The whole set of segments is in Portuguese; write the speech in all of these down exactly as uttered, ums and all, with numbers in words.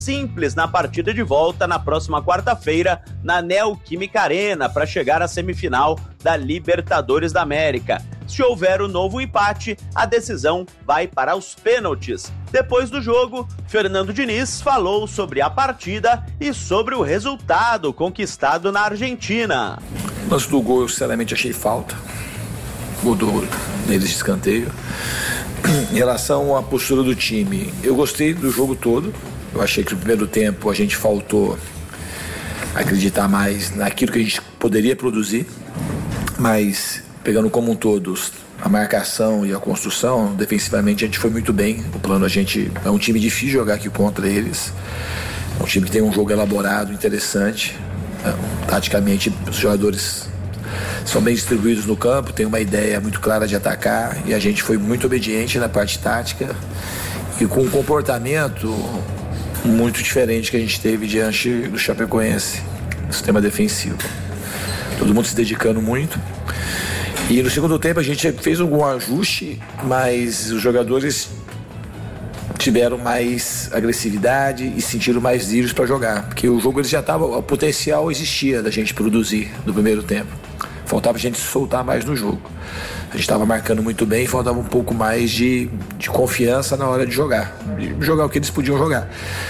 simples na partida de volta na próxima quarta-feira na Neoquímica Arena para chegar à semifinal da Libertadores da América. Se houver um novo empate, a decisão vai para os pênaltis. Depois do jogo, Fernando Diniz falou sobre a partida e sobre o resultado conquistado na Argentina. O lance do gol eu sinceramente achei falta. Gol do, deles de escanteio. Em relação à postura do time, eu gostei do jogo todo. Eu achei que no primeiro tempo a gente faltou acreditar mais naquilo que a gente poderia produzir, mas pegando como um todo a marcação e a construção, defensivamente a gente foi muito bem. O plano, a gente é um time difícil de jogar aqui contra eles, é um time que tem um jogo elaborado, interessante. É, taticamente os jogadores são bem distribuídos no campo, tem uma ideia muito clara de atacar, e a gente foi muito obediente na parte tática e com um comportamento muito diferente que a gente teve diante do Chapecoense, no sistema defensivo. Todo mundo se dedicando muito. E no segundo tempo a gente fez algum ajuste, mas os jogadores tiveram mais agressividade e sentiram mais livres para jogar, porque o jogo eles já estava, o potencial existia da gente produzir no primeiro tempo. Faltava a gente soltar mais no jogo. A gente estava marcando muito bem e faltava um pouco mais de, de confiança na hora de jogar. De jogar o que eles podiam jogar.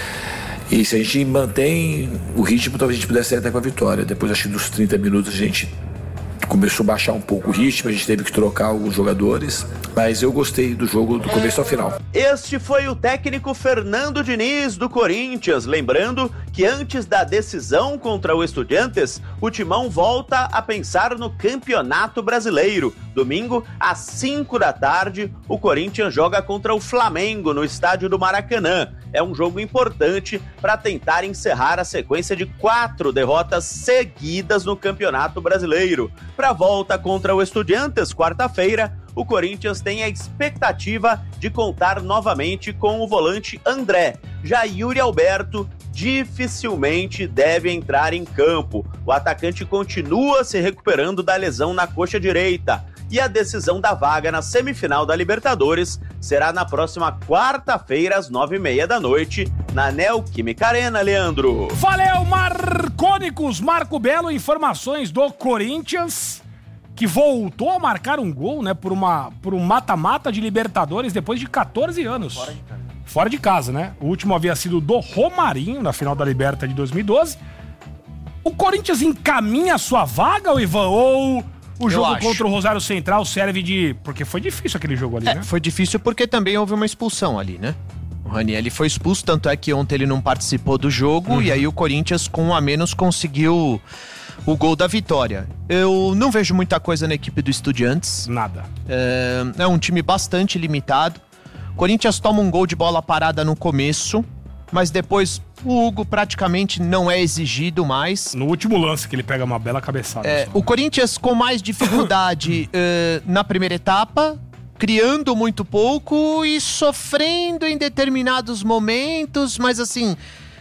E se a gente mantém o ritmo, talvez a gente pudesse sair até com a vitória. Depois, acho que dos trinta minutos, a gente começou a baixar um pouco o ritmo, a gente teve que trocar alguns jogadores, mas eu gostei do jogo do começo ao final. Este foi o técnico Fernando Diniz do Corinthians, lembrando que antes da decisão contra o Estudiantes, o Timão volta a pensar no Campeonato Brasileiro. Domingo, às cinco da tarde, o Corinthians joga contra o Flamengo no estádio do Maracanã. É um jogo importante para tentar encerrar a sequência de quatro derrotas seguidas no Campeonato Brasileiro. Para a volta contra o Estudiantes, quarta-feira, o Corinthians tem a expectativa de contar novamente com o volante André. Já Yuri Alberto dificilmente deve entrar em campo. O atacante continua se recuperando da lesão na coxa direita. E a decisão da vaga na semifinal da Libertadores será na próxima quarta-feira, às nove e meia da noite, na Neoquímica Arena, Leandro. Valeu, Marcônicos! Marco Belo, informações do Corinthians, que voltou a marcar um gol, né, por, uma, por um mata-mata de Libertadores depois de catorze anos. Fora de casa. Fora de casa, né? O último havia sido do Romarinho, na final da Liberta de dois mil e doze. O Corinthians encaminha a sua vaga, o Ivan, ou o jogo contra o Rosário Central serve de... Porque foi difícil aquele jogo ali, é, né? Foi difícil porque também houve uma expulsão ali, né? O Ranieri foi expulso, tanto é que ontem ele não participou do jogo, uhum. E aí o Corinthians, com um a menos, conseguiu o gol da vitória. Eu não vejo muita coisa na equipe do Estudiantes. Nada. É, é um time bastante limitado. O Corinthians toma um gol de bola parada no começo, mas depois o Hugo praticamente não é exigido mais. No último lance que ele pega uma bela cabeçada. É, o Corinthians com mais dificuldade uh, na primeira etapa, criando muito pouco e sofrendo em determinados momentos, mas assim,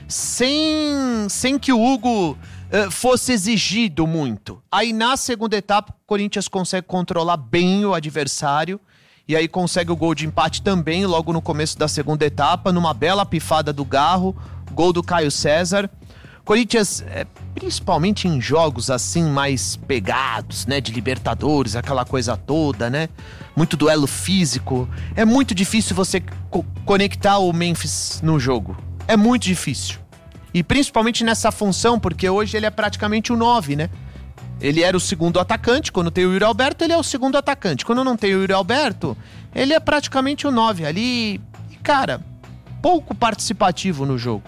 sem, sem que o Hugo uh, fosse exigido muito. Aí na segunda etapa, o Corinthians consegue controlar bem o adversário. E aí consegue o gol de empate também, logo no começo da segunda etapa, numa bela pifada do Garro, gol do Caio César. Corinthians, é, principalmente em jogos assim mais pegados, né, de Libertadores, aquela coisa toda, né, muito duelo físico, é muito difícil você co- conectar o Memphis no jogo, é muito difícil. E principalmente nessa função, porque hoje ele é praticamente o nove, né? Ele era o segundo atacante, quando tem o Yuri Alberto, ele é o segundo atacante. Quando não tem o Yuri Alberto, ele é praticamente o nove ali. E, cara, pouco participativo no jogo.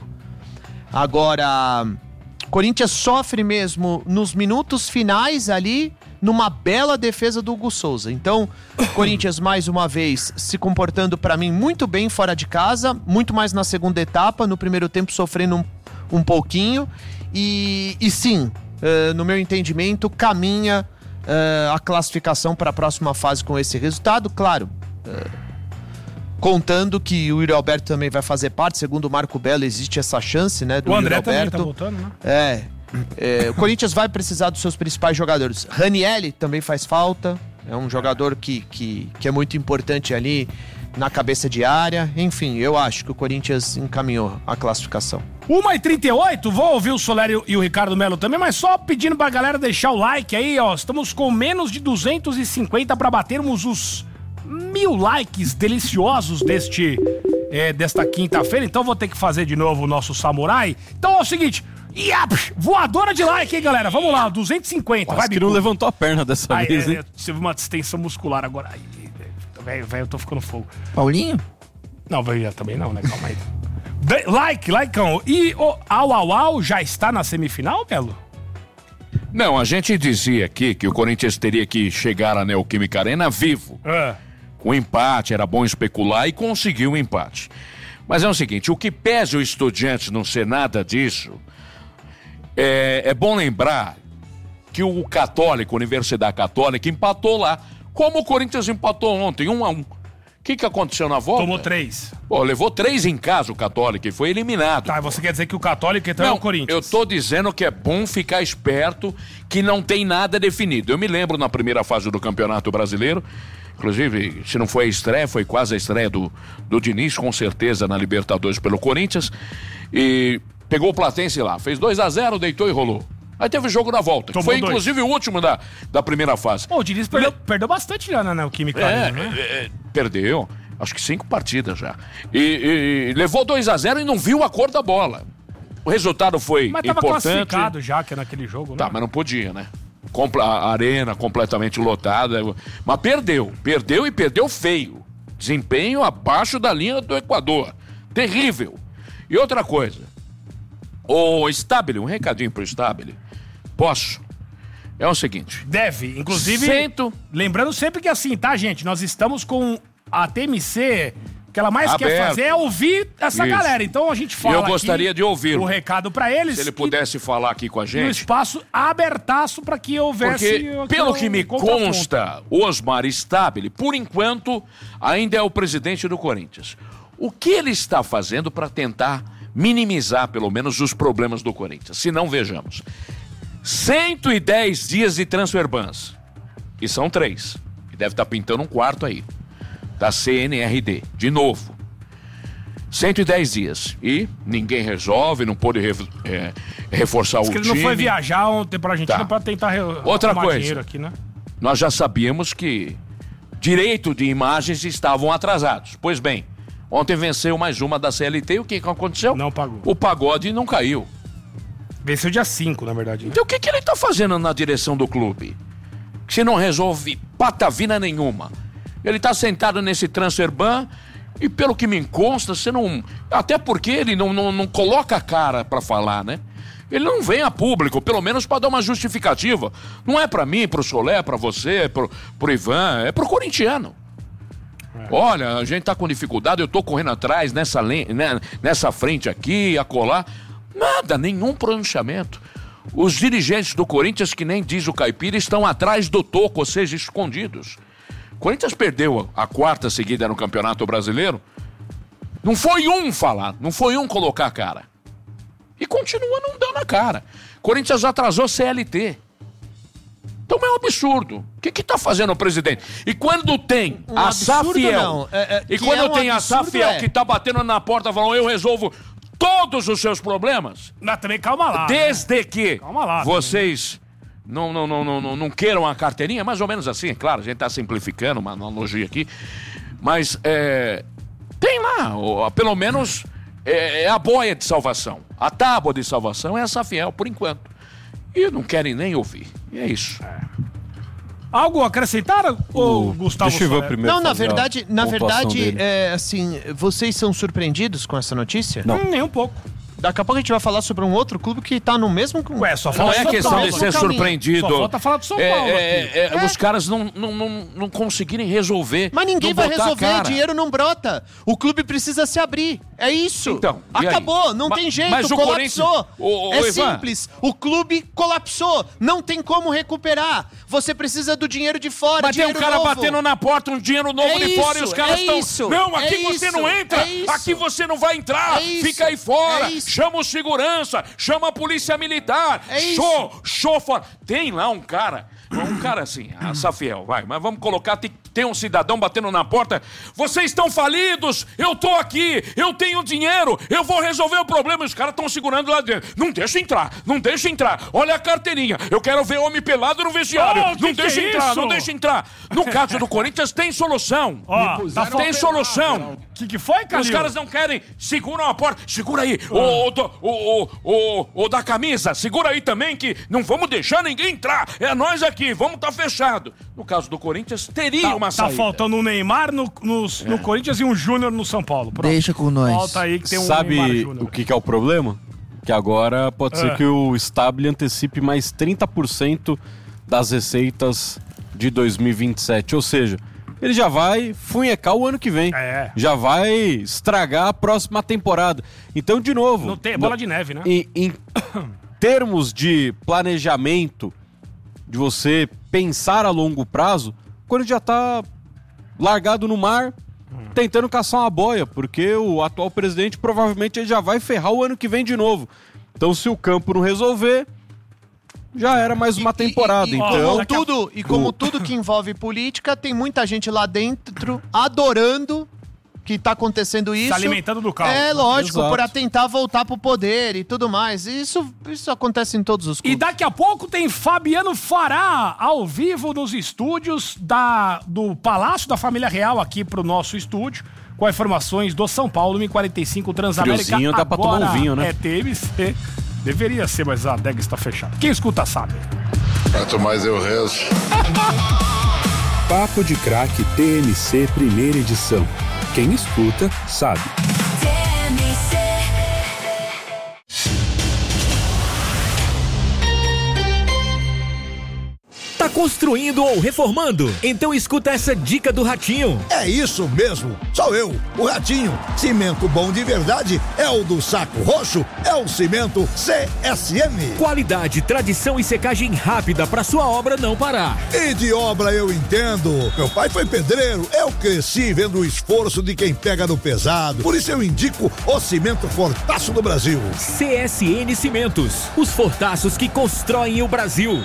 Agora, Corinthians sofre mesmo nos minutos finais ali, numa bela defesa do Hugo Souza. Então, Corinthians, mais uma vez, se comportando pra mim muito bem fora de casa, muito mais na segunda etapa, no primeiro tempo sofrendo um, um pouquinho. E, e sim... Uh, no meu entendimento, caminha uh, a classificação para a próxima fase com esse resultado, claro, uh, contando que o Yuri Alberto também vai fazer parte, segundo o Marco Belo, existe essa chance, né, do o André Yuri Alberto. Também tá voltando, né? É, é, o Corinthians vai precisar dos seus principais jogadores. Ranieri também faz falta, é um jogador que, que, que é muito importante ali na cabeça de área. Enfim, eu acho que o Corinthians encaminhou a classificação. uma e trinta e oito, vou ouvir o Solério e o Ricardo Melo também, mas só pedindo pra galera deixar o like aí, ó. Estamos com menos de duzentos e cinquenta pra batermos os mil likes deliciosos deste, é, desta quinta-feira. Então vou ter que fazer de novo o nosso samurai. Então é o seguinte, iap, voadora de like, hein, galera? Vamos lá, duzentos e cinquenta. Quase vai, que não levantou a perna dessa Ai, vez, é, hein? é, tive uma distensão muscular agora. Velho, velho, eu tô ficando fogo. Paulinho? Não, velho, também não, né? Calma aí. De, like, likeão. E o Au Au Au já está na semifinal, Belo? Não, a gente dizia aqui que o Corinthians teria que chegar à Neoquímica Arena vivo. É. Com empate, era bom especular e conseguiu um empate. Mas é o seguinte, o que pese o Estudiantes não ser nada disso, é, é bom lembrar que o Católico, a Universidade Católica, empatou lá, como o Corinthians empatou ontem, um a um. O que, que aconteceu na volta? Tomou três. Pô, levou três em casa o Católico e foi eliminado. Tá, você quer dizer que o Católico então não, é o Corinthians? Eu tô dizendo que é bom ficar esperto, que não tem nada definido. Eu me lembro na primeira fase do Campeonato Brasileiro, inclusive, se não foi a estreia, foi quase a estreia do, do Diniz, com certeza, na Libertadores pelo Corinthians, e pegou o Platense lá, fez dois a zero, deitou e rolou. Aí teve o jogo na volta, que foi dois. Inclusive o último da, da primeira fase. Pô, o Diniz perdeu, perdeu bastante já na Neoquímica, é, né? É, é, perdeu, acho que cinco partidas já. E, e levou dois a zero e não viu a cor da bola. O resultado foi mas tava importante. classificado já, que é naquele jogo, né? Tá, mas não podia, né? Compla, a arena completamente lotada. Mas perdeu, perdeu e perdeu feio. Desempenho abaixo da linha do Equador. Terrível. E outra coisa. O Stabile, um recadinho pro Stabile. Posso? É o seguinte. Deve, inclusive. Sento. Lembrando sempre que assim, tá, gente? Nós estamos com a T M C. O que ela mais Aberto. quer fazer é ouvir essa Isso. galera. Então a gente fala. Eu gostaria aqui de ouvir o recado pra eles. Se ele pudesse falar aqui com a Um gente. espaço abertaço pra que houvesse. Porque, pelo que me consta, o Osmar Stabile, por enquanto, ainda é o presidente do Corinthians. O que ele está fazendo para tentar minimizar, pelo menos, os problemas do Corinthians? Se não, vejamos. cento e dez dias de transfer bans. E são três. E deve estar pintando um quarto aí. Da C N R D. De novo. cento e dez dias. E ninguém resolve, não pôde re, é, reforçar Diz o que ele time. não foi viajar ontem pra Argentina Tá. pra tentar re... Outra coisa. dinheiro aqui, né? Nós já sabíamos que direito de imagens estavam atrasados. Pois bem, ontem venceu mais uma da C L T e o que que aconteceu? Não pagou. O pagode não caiu. Venceu dia cinco, na verdade. Né? Então o que, que ele tá fazendo na direção do clube? Se não resolve patavina nenhuma. Ele tá sentado nesse transfer ban e pelo que me consta, você não... Até porque ele não, não, não coloca a cara pra falar, né? Ele não vem a público, pelo menos pra dar uma justificativa. Não é pra mim, pro Solé, pra você, pro, pro Ivan, é pro corintiano. É. Olha, a gente tá com dificuldade, eu tô correndo atrás nessa, né, nessa frente aqui, acolá. Nada, nenhum pronunciamento. Os dirigentes do Corinthians, que nem diz o Caipira, estão atrás do toco, ou seja, escondidos. O Corinthians perdeu a quarta seguida no Campeonato Brasileiro. Não foi um falar, não foi um colocar a cara. E continua não dando a cara. Corinthians atrasou C L T. Então é um absurdo. O que que tá fazendo o presidente? E quando tem Um a absurdo, Safiel... não. É, é, e que quando é um tem a absurdo, Safiel é. que tá batendo na porta falando, eu resolvo todos os seus problemas... Mas também calma lá. Desde né? que Calma lá, vocês não, não, não, não, não, não queiram a carteirinha, mais ou menos assim, é claro, a gente está simplificando uma analogia aqui, mas é, tem lá, ó, pelo menos é, é a boia de salvação, a tábua de salvação é a Safiel, por enquanto. E não querem nem ouvir, e é isso. É. Algo a acrescentar, ô Gustavo? Deixa eu ver Soler? primeiro. Não, na fazer a verdade, na pontuação verdade, dele. é, assim, vocês são surpreendidos com essa notícia? Não. Hum, nem um pouco. Daqui a pouco a gente vai falar sobre um outro clube que tá no mesmo... Ué, só Não falta é São questão Paulo. de ser caminho. surpreendido. Só falta falar do São É, Paulo é, aqui. é, É. Os caras não, não, não, não conseguirem resolver. Mas ninguém não vai botar a resolver, cara. dinheiro não brota. O clube precisa se abrir. É isso. Então, e acabou, aí? não Ma- tem jeito, mas o colapsou. Corinthians- o- o- é o Ivan. simples, o clube colapsou, não tem como recuperar. Você precisa do dinheiro de fora, Mas tem um dinheiro cara novo. batendo na porta, um dinheiro novo É de fora e isso, os caras é estão. isso, Não, aqui é você isso, não entra, é isso. aqui você não vai entrar, É isso, fica aí fora, é isso. chama o segurança, chama a polícia militar, É isso. show, show fora. Tem lá um cara, um cara assim, a Safiel, vai, mas vamos colocar, tem, tem um cidadão batendo na porta, vocês estão falidos, eu tô aqui, eu tenho dinheiro, eu vou resolver o problema, e os caras estão segurando lá dentro. Não deixa entrar, não deixa entrar, olha a carteirinha, eu quero ver homem pelado no vestiário, Oh, que não que deixa é entrar, isso? não deixa entrar. No caso do Corinthians tem solução, Ó, tá tem faltando- solução. O que, que foi, Calil? Os caras não querem, seguram a porta, segura aí, o, o, do- o, o, o, o da camisa, segura aí também que não vamos deixar ninguém entrar, é nós aqui, vamos estar fechado. No caso do Corinthians, teria Tá, uma tá saída. faltando um Neymar no, no, no Corinthians e um Júnior no São Paulo. Pronto. Deixa com nós. Volta aí que tem um Sabe Neymar Júnior. o que, que é o problema? Que agora pode É. ser que o Stable antecipe mais trinta por cento das receitas de dois mil e vinte e sete. Ou seja, ele já vai funhecar o ano que vem. É. Já vai estragar a próxima temporada. Então, de novo... Não tem, é bola de neve, né? Em, em termos de planejamento, de você pensar a longo prazo, quando já tá largado no mar, tentando caçar uma boia, porque o atual presidente provavelmente ele já vai ferrar o ano que vem de novo. Então, se o campo não resolver, já era mais uma temporada. E, e, e, então, como tudo, e como tudo que envolve política, tem muita gente lá dentro adorando que tá acontecendo isso. Se alimentando do caos. É, lógico, Exato. para tentar voltar pro poder e tudo mais. Isso, isso acontece em todos os E clubes. daqui a pouco tem Fabiano Fará ao vivo nos estúdios da, do Palácio da Família Real aqui pro nosso estúdio, com informações do São Paulo, M quarenta e cinco Transamérica. Friozinho, dá pra tomar um Agora vinho, né? É T M C. Deveria ser, mas a adega está fechada. Quem escuta sabe. Quanto mais eu rezo. Papo de Craque T M C primeira edição. Quem escuta, sabe. Tá construindo ou reformando? Então escuta essa dica do Ratinho. É isso mesmo, sou eu, o Ratinho. Cimento bom de verdade é o do Saco Roxo, é o cimento C S M. Qualidade, tradição e secagem rápida para sua obra não parar. E de obra eu entendo. Meu pai foi pedreiro, eu cresci vendo o esforço de quem pega no pesado. Por isso eu indico o cimento Fortaço do Brasil. C S N Cimentos, os fortaços que constroem o Brasil.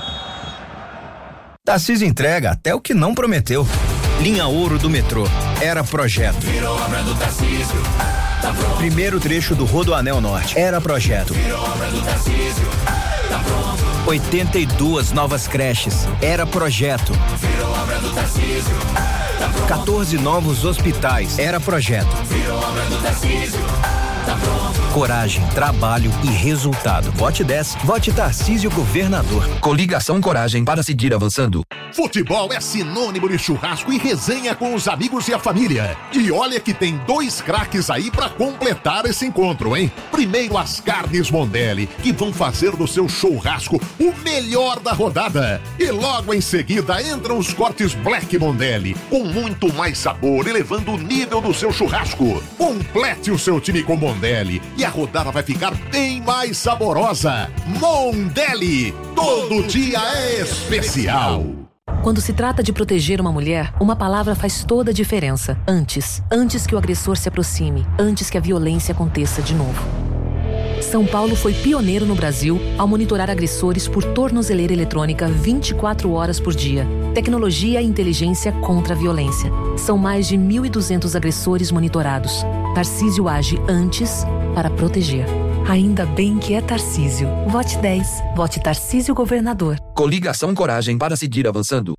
Tarcísio entrega até o que não prometeu. Linha Ouro do metrô. Era projeto. Virou obra do Tarcísio. Tá pronto. Primeiro trecho do Rodoanel Norte. Era projeto. Virou obra do Tarcísio. Tá pronto. oitenta e duas novas creches. Era projeto. Virou obra do Tarcísio. Tá pronto. quatorze novos hospitais. Era projeto. Virou obra do Tarcísio. Tá pronto. Coragem, trabalho e resultado. Vote dez. Vote Tarcísio Governador. Coligação Coragem para seguir avançando. Futebol é sinônimo de churrasco e resenha com os amigos e a família. E olha que tem dois craques aí pra completar esse encontro, hein? Primeiro as carnes Mondelli, que vão fazer do seu churrasco o melhor da rodada. E logo em seguida entram os cortes Black Mondelli, com muito mais sabor, elevando o nível do seu churrasco. Complete o seu time com Mondelli e a rodada vai ficar bem mais saborosa. Mondelli, todo dia é especial. Quando se trata de proteger uma mulher, uma palavra faz toda a diferença. Antes. Antes que o agressor se aproxime. Antes que a violência aconteça de novo. São Paulo foi pioneiro no Brasil ao monitorar agressores por tornozeleira eletrônica vinte e quatro horas por dia. Tecnologia e inteligência contra a violência. São mais de mil e duzentos agressores monitorados. Tarcísio age antes para proteger. Ainda bem que é Tarcísio. Vote dez. Vote Tarcísio Governador. Coligação Coragem para seguir avançando.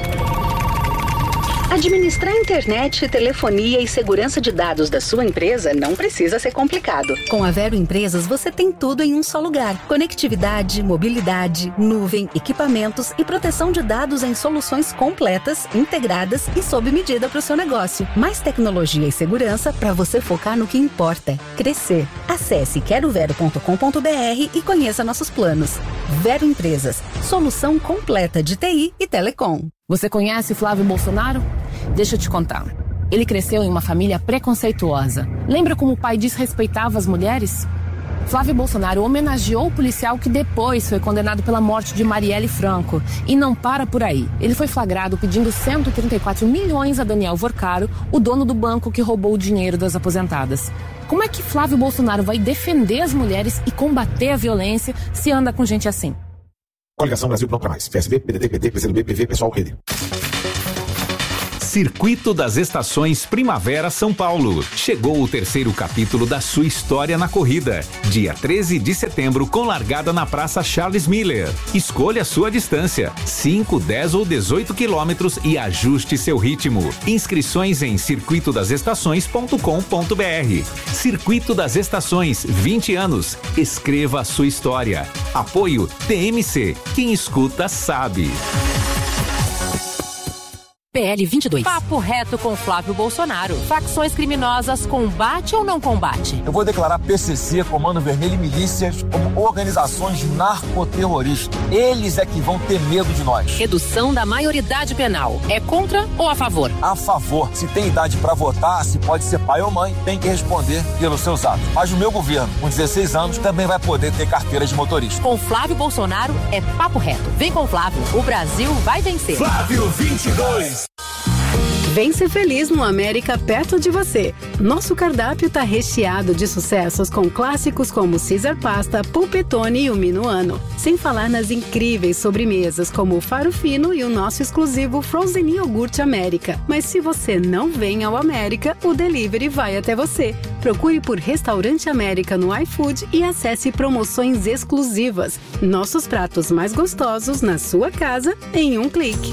Administrar internet, telefonia e segurança de dados da sua empresa não precisa ser complicado. Com a Vero Empresas, você tem tudo em um só lugar. Conectividade, mobilidade, nuvem, equipamentos e proteção de dados em soluções completas, integradas e sob medida para o seu negócio. Mais tecnologia e segurança para você focar no que importa: crescer. Acesse quero vero ponto com ponto br e conheça nossos planos. Vero Empresas, solução completa de T I e telecom. Você conhece Flávio Bolsonaro? Deixa eu te contar. Ele cresceu em uma família preconceituosa. Lembra como o pai desrespeitava as mulheres? Flávio Bolsonaro homenageou o policial que depois foi condenado pela morte de Marielle Franco. E não para por aí. Ele foi flagrado pedindo cento e trinta e quatro milhões a Daniel Vorcaro, o dono do banco que roubou o dinheiro das aposentadas. Como é que Flávio Bolsonaro vai defender as mulheres e combater a violência se anda com gente assim? Coligação Brasil Pronto Pra Mais. P S B, P D T, P T, P C do B, P V, Pessoal, Rede. Circuito das Estações Primavera São Paulo. Chegou o terceiro capítulo da sua história na corrida. Dia treze de setembro, com largada na Praça Charles Miller. Escolha sua distância, cinco, dez ou dezoito quilômetros e ajuste seu ritmo. Inscrições em circuito das estações ponto com ponto br. Circuito das Estações, vinte anos. Escreva a sua história. Apoio T M C. Quem escuta sabe. P L vinte e dois. Papo reto com Flávio Bolsonaro. Facções criminosas, combate ou não combate? Eu vou declarar P C C, Comando Vermelho e milícias como organizações narcoterroristas. Eles é que vão ter medo de nós. Redução da maioridade penal. É contra ou a favor? A favor. Se tem idade para votar, se pode ser pai ou mãe, tem que responder pelos seus atos. Mas o meu governo, com dezesseis anos, também vai poder ter carteira de motorista. Com Flávio Bolsonaro é papo reto. Vem com o Flávio. O Brasil vai vencer. Flávio vinte e dois. Vem ser feliz no América perto de você. Nosso cardápio tá recheado de sucessos com clássicos como Caesar Pasta, Pulpetone e o Minuano. Sem falar nas incríveis sobremesas como o Faro Fino e o nosso exclusivo Frozen Iogurte América. Mas se você não vem ao América, o delivery vai até você. Procure por Restaurante América no iFood e acesse promoções exclusivas. Nossos pratos mais gostosos na sua casa em um clique.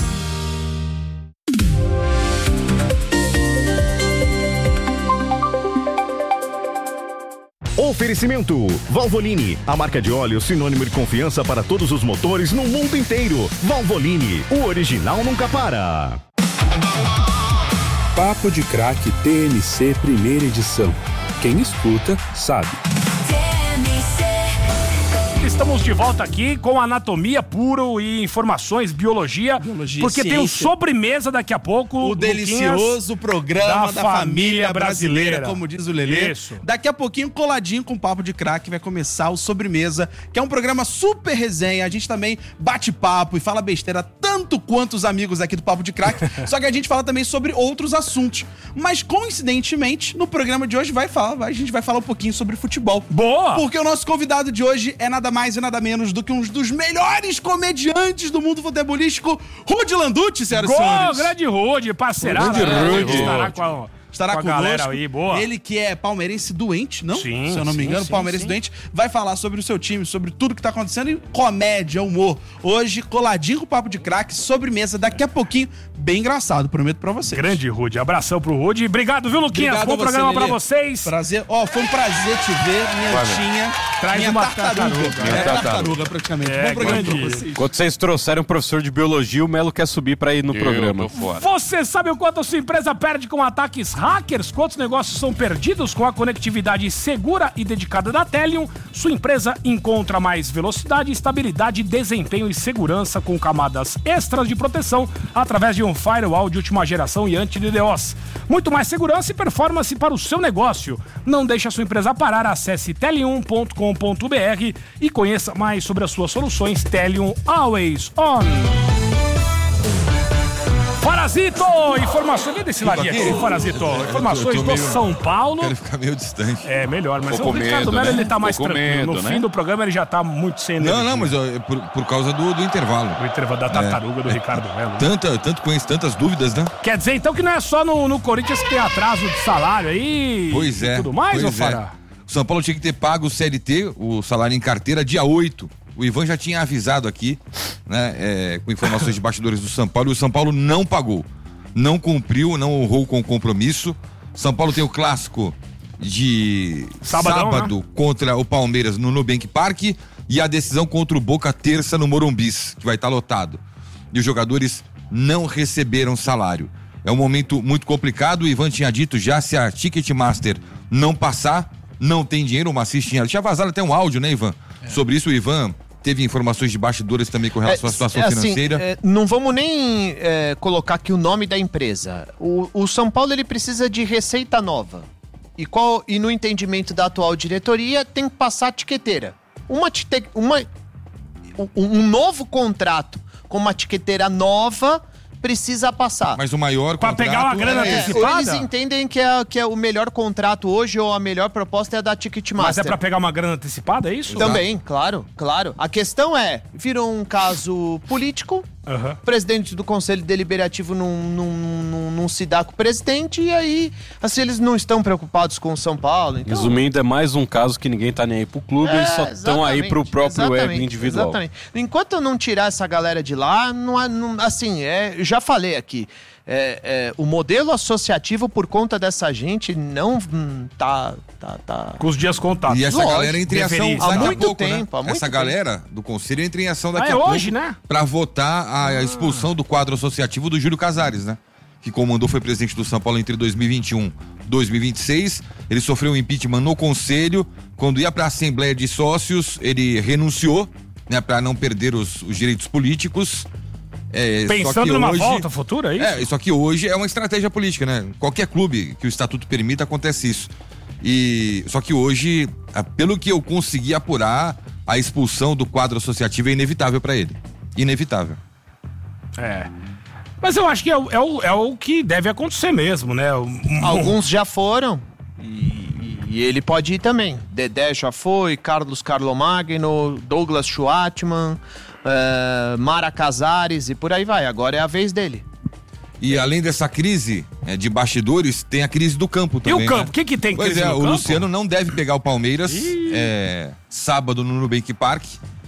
Oferecimento Valvoline, a marca de óleo sinônimo de confiança para todos os motores no mundo inteiro. Valvoline, o original nunca para. Papo de Craque T M C primeira edição. Quem escuta sabe. Estamos de volta aqui com anatomia puro e informações, biologia, biologia porque ciência. Tem o sobremesa daqui a pouco. O delicioso programa da, da família, família brasileira, brasileira, como diz o Lelê. Isso. Daqui a pouquinho, coladinho com o Papo de Craque, vai começar o Sobremesa, que é um programa super resenha. A gente também bate papo e fala besteira tanto quanto os amigos aqui do Papo de Craque, só que a gente fala também sobre outros assuntos. Mas, coincidentemente, no programa de hoje vai falar, a gente vai falar um pouquinho sobre futebol. Boa! Porque o nosso convidado de hoje é nada mais e nada menos do que um dos melhores comediantes do mundo futebolístico, Rudy Landucci, senhoras e senhores. Grande Rudy, parceirado. Grande Rudy. Estará com a... Estará com a conosco. galera aí, boa. Ele que é palmeirense doente, não? Sim, se eu não me sim, engano, sim, palmeirense sim. doente, vai falar sobre o seu time, sobre tudo que tá acontecendo e comédia, humor. Hoje, coladinho com o Papo de Craque, sobremesa, daqui a pouquinho, bem engraçado, prometo pra vocês. Grande Rudy, abração pro Rudy. Obrigado, viu, Luquinhas? Obrigado Bom você, programa Lelê. pra vocês. Prazer, ó, foi um prazer te ver, minha Valeu. tinha. Traz minha uma tartaruga. tartaruga. É, Minha tartaruga, tartaruga. praticamente. É, Bom programa pra grande. vocês. Quando vocês trouxeram um professor de biologia, o Melo quer subir pra ir no Eu programa. tô fora. Você sabe o quanto a sua empresa perde com ataques hackers? Quantos negócios são perdidos com a conectividade segura e dedicada da Telium? Sua empresa encontra mais velocidade, estabilidade, desempenho e segurança com camadas extras de proteção através de um firewall de última geração e anti-DDoS. Muito mais segurança e performance para o seu negócio. Não deixe a sua empresa parar. Acesse telium ponto com ponto br e conheça mais sobre as suas soluções Telium Always On. Parasito! Informações, vem desse ladinho aqui, Parasito. Informações do São Paulo. Quero ficar meio distante. É, melhor, mas Tô o com Ricardo medo, Melo, né? ele tá mais Tô com tranquilo. medo, No né? fim do programa, ele já tá muito sem energia. Não, não, mas ó, é por, por causa do, do intervalo. O intervalo da tartaruga É, do é, Ricardo Melo. Tanta, tanto conheço, tantas dúvidas, né? Quer dizer, então, que não é só no, no Corinthians que tem atraso de salário aí Pois e é. tudo mais, ô pois é. Fará? O São Paulo tinha que ter pago o C L T, o salário em carteira, dia oito. O Ivan já tinha avisado aqui, né, é, com informações de bastidores do São Paulo, e o São Paulo não pagou. Não cumpriu, não honrou com o compromisso. São Paulo tem o clássico de Sabadão, sábado né? contra o Palmeiras no Nubank Park e a decisão contra o Boca terça no Morumbis, que vai estar lotado. E os jogadores não receberam salário. É um momento muito complicado. O Ivan tinha dito já, se a Ticketmaster não passar, não tem dinheiro. O Macis tinha, tinha vazado até um áudio, né, Ivan? É. Sobre isso, o Ivan teve informações de bastidores também com relação é, à situação é, assim, financeira. É, não vamos nem é, colocar aqui o nome da empresa. O, o São Paulo ele precisa de receita nova. E, qual, e no entendimento da atual diretoria, tem que passar a tiqueteira. Uma, tite, uma, um, um novo contrato com uma tiqueteira nova precisa passar. Mas o maior pra contrato... pegar uma grana é, antecipada? Eles entendem que é, que é o melhor contrato hoje ou a melhor proposta é a da Ticketmaster. Mas é pra pegar uma grana antecipada, é isso? Também, claro, claro. A questão é, virou um caso político, uhum. o presidente do Conselho Deliberativo não, não, não, não se dá com o presidente, e aí, assim, eles não estão preocupados com o São Paulo. Então... Resumindo, é mais um caso que ninguém tá nem aí pro clube, É, eles só estão aí pro próprio ego individual. Exatamente. Enquanto eu não tirar essa galera de lá, não, há- não, assim, é, já falei aqui, é, é, o modelo associativo, por conta dessa gente, não hum, tá, tá, tá... Com os dias contados. E essa Lógico, galera entra em ação deveria. daqui Há a muito pouco, tempo, né? há muito Essa tempo. galera do conselho entra em ação daqui Ah, é a pouco hoje, né? pra votar a, a expulsão do quadro associativo do Júlio Casares, né? Que comandou, foi presidente do São Paulo entre dois mil e vinte e um e dois mil e vinte e seis. Ele sofreu um impeachment no conselho. Quando ia pra Assembleia de Sócios, ele renunciou, né? Pra não perder os, os direitos políticos. É, só Pensando que numa hoje- volta futura, é isso? É, só que hoje é uma estratégia política, né? Qualquer clube que o estatuto permita, acontece isso. E só que hoje, ah, pelo que eu consegui apurar, a expulsão do quadro associativo é inevitável pra ele. Inevitável. É. Mas eu acho que é, o- é o, é o que deve acontecer mesmo, né? O- um- Alguns já foram e, e- e ele pode ir também. Dedé já foi, Carlos Carlomagno, Douglas Schwartzman, eh, Mara Casares e por aí vai. Agora é a vez dele. E além dessa crise é, de bastidores, tem a crise do campo também. E o campo? né? O que que tem Pois crise é, no o campo? Luciano não deve pegar o Palmeiras é, sábado no Nubank Park.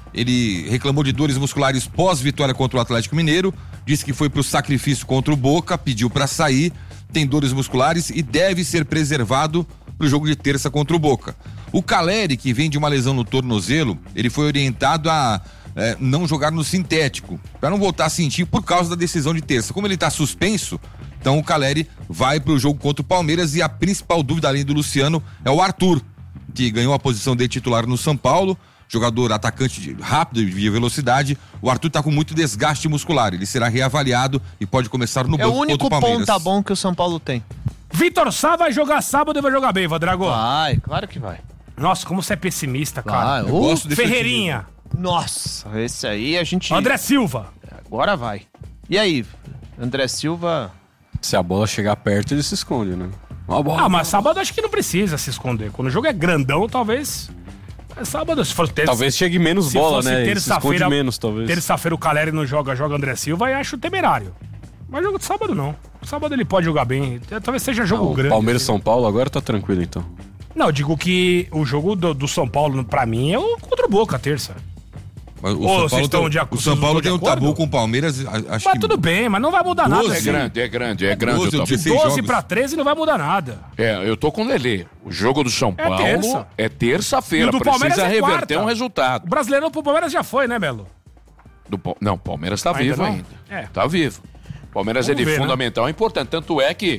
Ele reclamou de dores musculares pós-vitória contra o Atlético Mineiro, disse que foi pro sacrifício contra o Boca, pediu pra sair, tem dores musculares e deve ser preservado pro jogo de terça contra o Boca. O Caleri, que vem de uma lesão no tornozelo, ele foi orientado a é, não jogar no sintético, pra não voltar a sentir por causa da decisão de terça. Como ele tá suspenso, então o Caleri vai pro jogo contra o Palmeiras e a principal dúvida, além do Luciano, é o Arthur, que ganhou a posição de titular no São Paulo, jogador atacante de, rápido e de velocidade. O Arthur tá com muito desgaste muscular, ele será reavaliado e pode começar no É o banco contra único o Palmeiras. ponta bom que o São Paulo tem. Vitor Sá vai jogar sábado e vai jogar bem, Vadrago. Vai, claro que vai. Nossa, como você é pessimista, cara. Vai, Eu uh, gosto desse Ferreirinha. Nossa, esse aí a gente... André Silva. Agora vai. E aí, André Silva... Se a bola chegar perto, ele se esconde, né? Uma bola. Ah, mas sábado acho que não precisa se esconder. Quando o jogo é grandão, talvez... É sábado, se for terça... Talvez chegue menos se bola, fosse né? Ele se terça-feira, esconde menos, talvez. Terça-feira o Caleri não joga, joga André Silva e acho temerário. Mas jogo de sábado não. Sábado ele pode jogar bem. Talvez seja jogo Ah, grande. Palmeiras e São Paulo agora tá tranquilo, então. Não, eu digo que o jogo do, do São Paulo, pra mim, é o contra o Boca, terça. Mas o Ô, São vocês Paulo, estão tem, de o acordo- São Paulo vocês tem estão um de tabu acordo? com o Palmeiras, a- acho Mas que... tudo bem, mas não vai mudar nada. doze, É grande, é grande, é grande. doze o tabu. ou dezesseis doze jogos. pra treze não vai mudar nada. É, eu tô com o Lelê. O jogo do São É Paulo terça. é E terça-feira. o do Palmeiras Precisa é reverter quarta. um resultado. O brasileiro pro Palmeiras já foi, né, Belo? Do, Pa- não, o Palmeiras tá Ainda vivo não? ainda. É. Tá vivo. O Palmeiras Vamos é de ver, né? fundamental, é importante. Tanto é que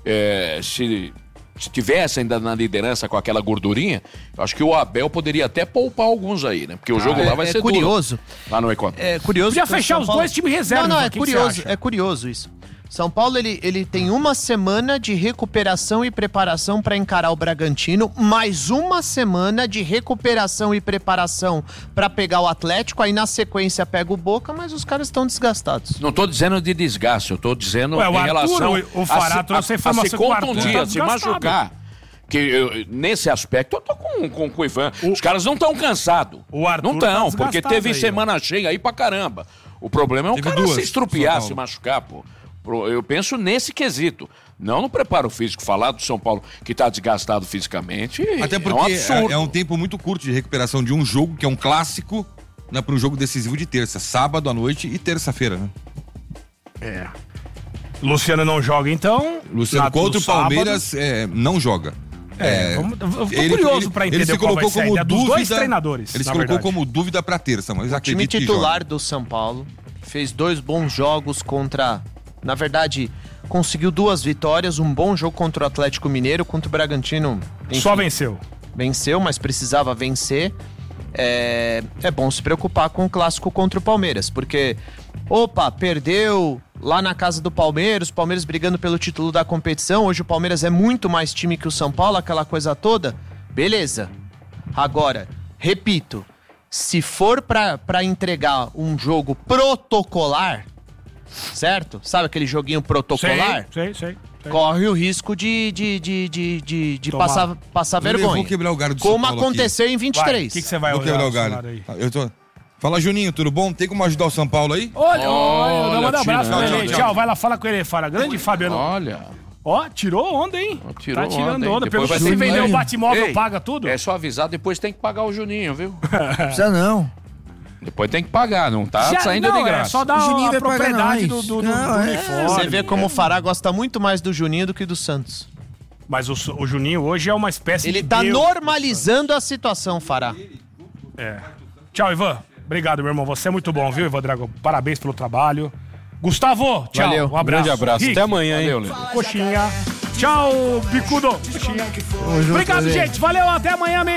é, se, se tivesse ainda na liderança com aquela gordurinha, eu acho que o Abel poderia até poupar alguns aí, né? Porque o jogo é, lá vai é ser curioso. duro. Lá no Equador. É curioso. Podia que o fechar São os Paulo- dois times reserva, Não, não, é o que que curioso, você acha? é curioso isso. São Paulo, ele, ele tem uma semana de recuperação e preparação para encarar o Bragantino, mais uma semana de recuperação e preparação para pegar o Atlético, aí na sequência pega o Boca, mas os caras estão desgastados. Não tô dizendo de desgaste, eu tô dizendo Ué, o em Arthur, relação o- o Fará a, trouxe se- a a, a informação se que o Arthur contundir, tá a se desgastado. machucar. Que eu- nesse aspecto eu tô com, com, com o Ivan. Os caras não estão cansados. O Arthur Não estão, tá porque desgastado teve aí, semana cheia aí pra caramba. O problema é o Teve cara duas, se estrupiar, São se Paulo. machucar, pô. Pro- Eu penso nesse quesito. Não no preparo físico. Falar do São Paulo que tá desgastado fisicamente Até é um porque absurdo. é, é um tempo muito curto de recuperação de um jogo, que é um clássico, né, para um jogo decisivo de terça. Sábado à noite e terça-feira, né? É. Luciano não joga, então. Luciano na- contra no o Palmeiras é, não joga. É, vamos- eu tô curioso pra entender ele se qual vai colocou ser a como ideia dos dúvida, dois treinadores, Ele se na colocou verdade. como dúvida pra terça, mas O time acredito que titular joga. do São Paulo fez dois bons jogos contra... Na verdade, conseguiu duas vitórias, um bom jogo contra o Atlético Mineiro, contra o Bragantino. enfim, Só venceu. Venceu, mas precisava vencer. é, é bom se preocupar com o clássico contra o Palmeiras, porque, opa, perdeu lá na casa do Palmeiras, o Palmeiras brigando pelo título da competição, hoje o Palmeiras é muito mais time que o São Paulo, aquela coisa toda, beleza. Agora, repito, se for pra, pra entregar um jogo protocolar, certo? Sabe aquele joguinho protocolar? Sei, sei, sei. sei. Corre o risco de, de, de, de, de, de Tomar. passar, passar vergonha. Eu vou quebrar o galho do São Como Paulo aconteceu aqui. em vinte e três. O que, que você vai Vou olhar quebrar o o celular galho. aí? Eu tô... Fala, Juninho, tudo bom? Tem como ajudar o São Paulo aí? Olha, olha, Olha, manda um abraço tira, pra tchau, ele. tchau, Tchau, tchau. vai lá, fala com ele, fala. Grande Fabiano. Olha. Ó, tirou onda, hein? Tirou tá tirando onda, onda. hein? Depois Pergunta vai se ter que vender pagar. o Batmóvel, Ei, paga tudo. É só avisar, depois tem que pagar o Juninho, viu? Precisa não. Depois tem que pagar, não tá Já- saindo não, de graça. É só dar O Juninho a vai pagar propriedade do, nós. do, do, Não, do é. uniforme. Você vê como o Fará gosta muito mais do Juninho do que do Santos. Mas o, o Juninho hoje é uma espécie Ele de tá Deus. normalizando a situação, Fará. É. Tchau, Ivan. Obrigado, meu irmão. Você é muito bom, viu, Ivan Drago? Parabéns pelo trabalho. Gustavo, tchau. Valeu. Um abraço. Grande abraço. Rick, Até amanhã, hein? Valeu, Coxinha. Tchau, Bicudo. Coxinha. Obrigado, gente. Valeu. Até amanhã, meio